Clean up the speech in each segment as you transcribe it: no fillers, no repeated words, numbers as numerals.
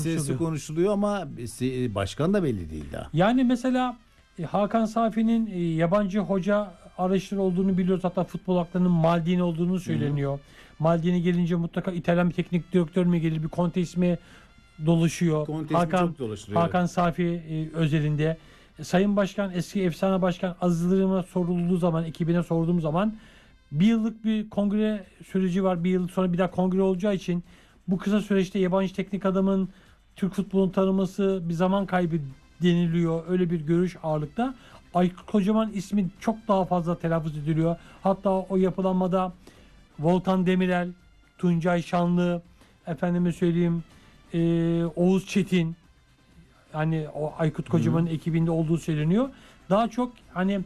meselesi konuşuluyor ama başkan da belli değil daha. Yani mesela Hakan Safi'nin yabancı hoca arayışları olduğunu biliyoruz. Hatta futbol aklının Maldini olduğunu söyleniyor. Maldini gelince mutlaka İtalyan bir teknik direktör mü gelir, bir Conte ismi dolaşıyor. Hakan Safi özelinde. Sayın Başkan, eski efsane başkan Aziz Yıldırım'a sorulduğu zaman, ekibine sorduğum zaman bir yıllık bir kongre süreci var. Bir yıl sonra bir daha kongre olacağı için bu kısa süreçte yabancı teknik adamın Türk futbolunu tanıması bir zaman kaybı deniliyor. Öyle bir görüş ağırlıkta. Aykut Kocaman ismi çok daha fazla telaffuz ediliyor. Hatta o yapılanmada Volkan Demirel, Tuncay Şanlı, efendime söyleyeyim Oğuz Çetin, hani o Aykut Kocaman'ın ekibinde olduğu söyleniyor. Daha çok hani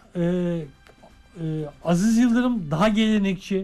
Aziz Yıldırım daha gelenekçi,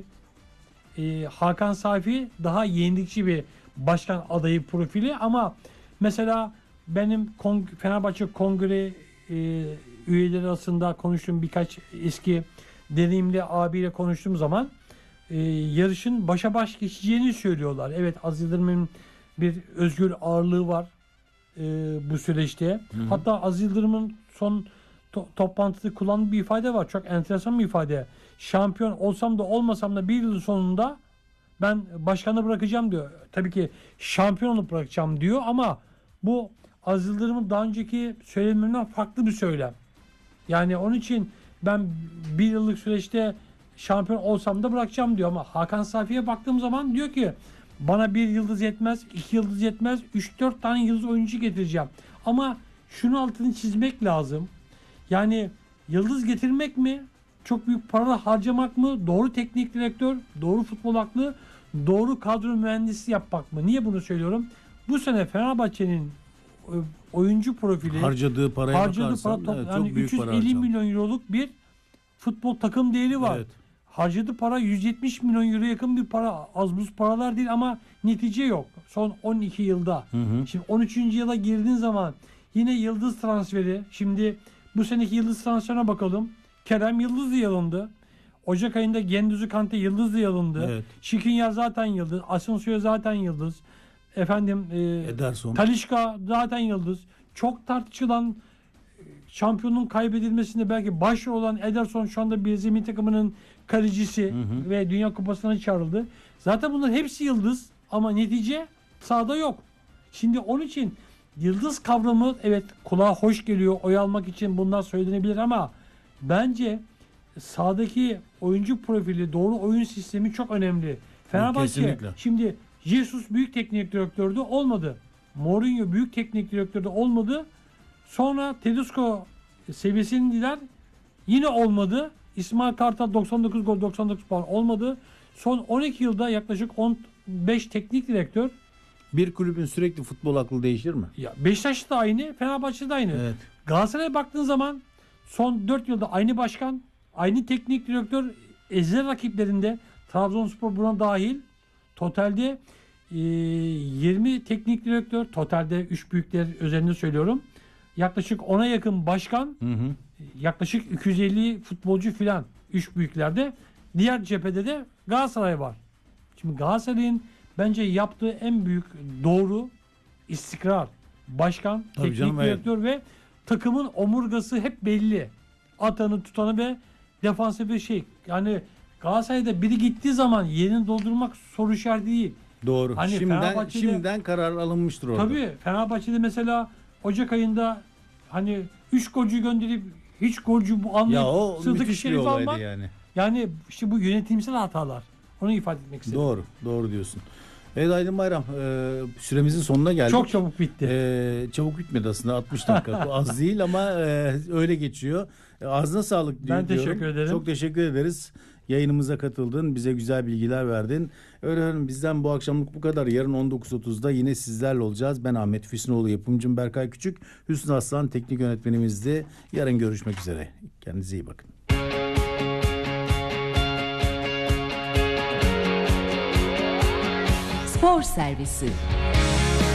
Hakan Safi daha yenilikçi bir başkan adayı profili ama mesela benim Fenerbahçe Kongre üyeleri arasında konuştuğum birkaç eski deneyimli abiyle konuştuğum zaman yarışın başa baş geçeceğini söylüyorlar. Evet, Aziz Yıldırım'ın bir özgür ağırlığı var bu süreçte. Hatta Aziz Yıldırım'ın son toplantıda kullandığı bir ifade var. Çok enteresan bir ifade. Şampiyon olsam da olmasam da bir yılın sonunda ben başkanı bırakacağım diyor. Tabii ki şampiyon olup bırakacağım diyor ama bu Aziz Yıldırım'ın daha önceki söylemlerinden farklı bir söylem. Yani onun için ben bir yıllık süreçte şampiyon olsam da bırakacağım diyor ama Hakan Safi'ye baktığım zaman diyor ki bana bir yıldız yetmez, 2 yıldız yetmez, 3-4 tane yıldız oyuncu getireceğim. Ama şunu altını çizmek lazım. Yani yıldız getirmek mi? Çok büyük para harcamak mı? Doğru teknik direktör, doğru futbol aklı, doğru kadro mühendisi yapmak mı? Niye bunu söylüyorum? Bu sene Fenerbahçe'nin oyuncu profili harcadığı para yani çok büyük 350 para harcadı. milyon euroluk bir futbol takım değeri var. Evet. Harcadığı para 170 milyon euro yakın bir para. Az buz paralar değil ama netice yok. Son 12 yılda. Şimdi 13. yıla girdiğin zaman yine yıldız transferi. Şimdi bu seneki yıldız transferine bakalım. Kerem Yıldızlı alındı. Ocak ayında Gendüzü Kante Yıldızlı alındı. Evet. Şikrinyar zaten yıldız. Asensio'ya zaten yıldız. Ederson. Talisca zaten yıldız. Çok tartışılan şampiyonun kaybedilmesinde belki başrol olan Ederson şu anda Brezilya milli takımının kalecisi ve Dünya Kupası'na çağrıldı. Zaten bunların hepsi yıldız ama netice sahada yok. Şimdi onun için yıldız kavramı evet kulağa hoş geliyor. Oy almak için bunlar söylenebilir ama bence sahadaki oyuncu profili, doğru oyun sistemi çok önemli. Fenerbahçe şimdi Jesus büyük teknik direktördü, olmadı. Mourinho büyük teknik direktördü, olmadı. Sonra Tedesco seviyesindeler, yine olmadı. İsmail Kartal 99 gol 99 puan, olmadı. Son 12 yılda yaklaşık 15 teknik direktör. Bir kulübün sürekli futbol aklı değişir mi? Ya Beşiktaş'ta da aynı, Fenerbahçe'de aynı. Evet. Galatasaray'a baktığın zaman son 4 yılda aynı başkan, aynı teknik direktör, ezilen rakiplerinde Trabzonspor buna dahil. Totalde 20 teknik direktör, totalde 3 büyükler özelinde söylüyorum. Yaklaşık 10'a yakın başkan, yaklaşık 250 futbolcu filan 3 büyüklerde. Diğer cephede de Galatasaray var. Şimdi Galatasaray'ın bence yaptığı en büyük doğru istikrar. Başkan, tabii teknik direktör ve takımın omurgası hep belli. Atanı, tutanı ve defansif bir şey. Yani Galatasaray'da biri gittiği zaman yerini doldurmak soru işareti değil. Doğru. Hani şimdiden karar alınmıştır orada. Tabii. Fenerbahçe'de mesela Ocak ayında hani 3 golcü gönderip hiç golcü bu anlayıp sıradaki Şerif almak. Yani işte bu yönetimsel hatalar. Onu ifade etmek istedim. Doğru. Doğru diyorsun. Evet Aydın Bayram, süremizin sonuna geldik. Çok çabuk bitti. Çabuk bitmedi aslında, 60 dakika. Bu az değil ama öyle geçiyor. Ağzına sağlık diyorum. Ben teşekkür ederim. Çok teşekkür ederiz. Yayınımıza katıldın. Bize güzel bilgiler verdin. Öyle bizden bu akşamlık bu kadar. Yarın 19.30'da yine sizlerle olacağız. Ben Ahmet Füsunoğlu, yapımcım Berkay Küçük. Hüsnü Aslan teknik yönetmenimizdi. Yarın görüşmek üzere. Kendinize iyi bakın. Spor Servisi.